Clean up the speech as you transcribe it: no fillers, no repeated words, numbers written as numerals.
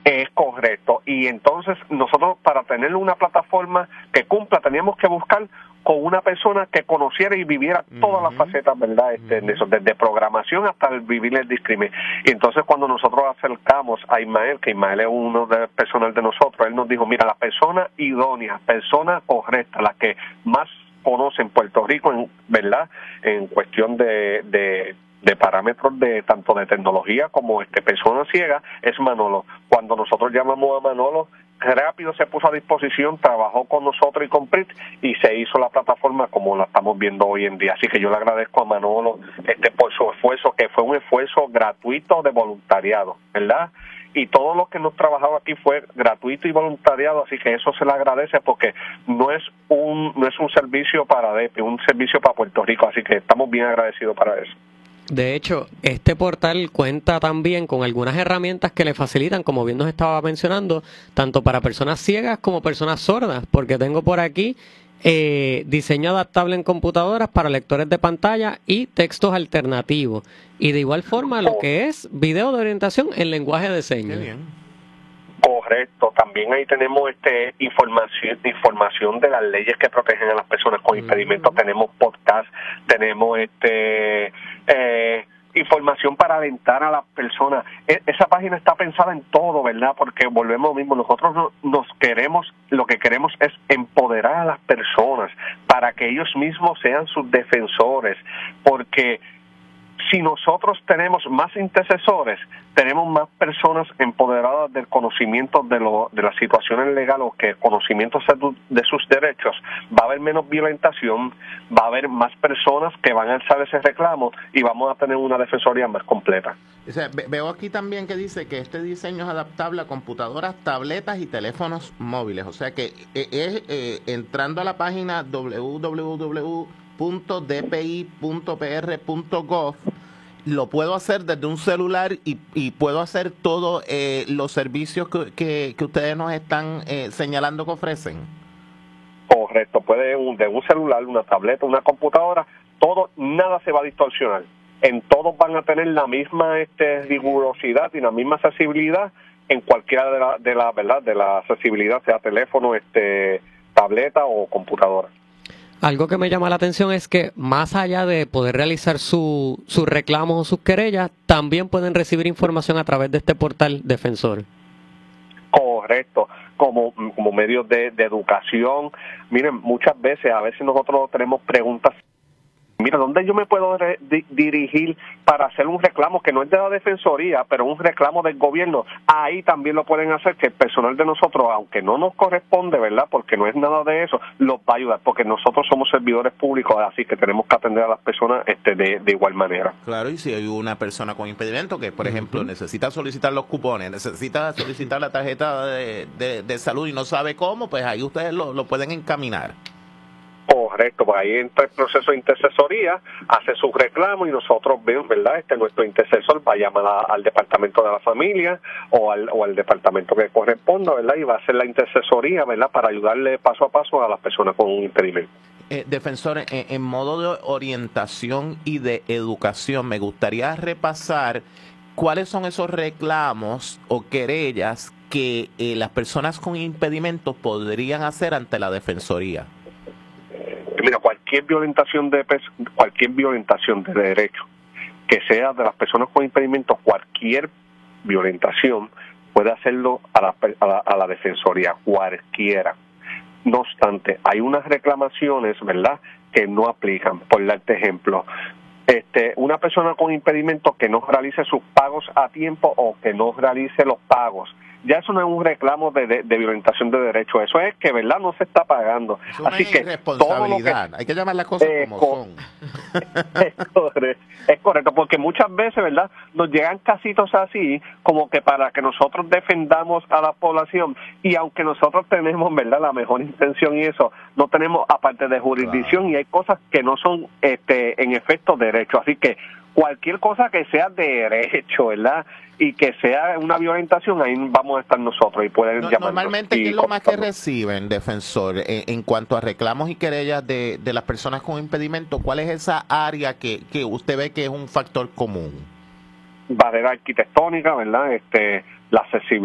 Es correcto. Y entonces nosotros, para tener una plataforma que cumpla, teníamos que buscar con una persona que conociera y viviera todas las facetas, ¿verdad? En eso, desde programación hasta el vivir el discrimen. Y entonces cuando nosotros acercamos a Ismael, que Ismael es uno del personal de nosotros, él nos dijo, mira, la persona idónea, persona correcta, la que más conoce en Puerto Rico, ¿verdad? En cuestión de parámetros de tanto de tecnología como persona ciega, es Manolo. Cuando nosotros llamamos a Manolo, rápido se puso a disposición, trabajó con nosotros y con PRIT y se hizo la plataforma como la estamos viendo hoy en día. Así que yo le agradezco a Manolo por su esfuerzo, que fue un esfuerzo gratuito de voluntariado, ¿verdad? Y todo lo que hemos trabajado aquí fue gratuito y voluntariado, así que eso se le agradece porque no es un servicio para DEPI, un servicio para Puerto Rico, así que estamos bien agradecidos para eso. De hecho, este portal cuenta también con algunas herramientas que le facilitan, como bien nos estaba mencionando, tanto para personas ciegas como personas sordas, porque tengo por aquí diseño adaptable en computadoras para lectores de pantalla y textos alternativos. Y de igual forma lo que es video de orientación en lenguaje de señas. Correcto, también ahí tenemos información de las leyes que protegen a las personas con impedimentos, tenemos podcast, tenemos información para alentar a las personas. Esa página está pensada en todo, ¿verdad? Porque volvemos lo mismo, nosotros lo que queremos es empoderar a las personas para que ellos mismos sean sus defensores, porque si nosotros tenemos más intercesores, tenemos más personas empoderadas del conocimiento de las situaciones legales o que conocimientos de sus derechos, va a haber menos violentación, va a haber más personas que van a alzar ese reclamo y vamos a tener una defensoría más completa. O sea, veo aquí también que dice que este diseño es adaptable a computadoras, tabletas y teléfonos móviles. O sea que entrando a la página www.dpi.pr.gov, lo puedo hacer desde un celular y puedo hacer todos los servicios que ustedes nos están señalando que ofrecen. Correcto, puede de un celular, una tableta, una computadora, todo, nada se va a distorsionar. En todos van a tener la misma rigurosidad y la misma accesibilidad en cualquiera de la accesibilidad, sea teléfono, tableta o computadora. Algo que me llama la atención es que más allá de poder realizar sus reclamos o sus querellas, también pueden recibir información a través de este portal defensor. Correcto, como medios de educación. Miren, muchas veces, a veces nosotros tenemos preguntas. Mira, ¿dónde yo me puedo dirigir para hacer un reclamo que no es de la Defensoría, pero un reclamo del gobierno? Ahí también lo pueden hacer, que el personal de nosotros, aunque no nos corresponde, ¿verdad?, porque no es nada de eso, los va a ayudar, porque nosotros somos servidores públicos, así que tenemos que atender a las personas de igual manera. Claro, y si hay una persona con impedimento que, por ejemplo, necesita solicitar los cupones, necesita solicitar la tarjeta de salud y no sabe cómo, pues ahí ustedes lo pueden encaminar. Correcto, pues ahí entra el proceso de intercesoría, hace su reclamo y nosotros vemos, ¿verdad? Nuestro intercesor va a llamar al departamento de la familia o al departamento que corresponda, ¿verdad? Y va a hacer la intercesoría, ¿verdad? Para ayudarle paso a paso a las personas con un impedimento. Defensor, en modo de orientación y de educación, me gustaría repasar cuáles son esos reclamos o querellas que las personas con impedimentos podrían hacer ante la Defensoría. Mira, cualquier violentación de derecho que sea de las personas con impedimento, cualquier violentación puede hacerlo a la Defensoría, cualquiera. No obstante, hay unas reclamaciones, ¿verdad?, que no aplican. Por darte ejemplo, una persona con impedimento que no realice sus pagos a tiempo o que no realice los pagos, ya eso no es un reclamo de violentación de derechos, eso es que, ¿verdad?, no se está pagando. Es una Así que irresponsabilidad, hay que llamar las cosas como son. Es correcto, porque muchas veces, ¿verdad?, nos llegan casitos así, como que para que nosotros defendamos a la población, y aunque nosotros tenemos, ¿verdad?, la mejor intención y eso, no tenemos, aparte de jurisdicción, claro, y hay cosas que no son, en efecto, derechos. Así que cualquier cosa que sea derecho, ¿verdad?, y que sea una violentación, ahí vamos a estar nosotros y pueden llamarnos. Normalmente, ¿qué es lo más que reciben, defensor, en cuanto a reclamos y querellas de las personas con impedimento? ¿Cuál es esa área que usted ve que es un factor común? Barrera arquitectónica, ¿verdad?, la accesibilidad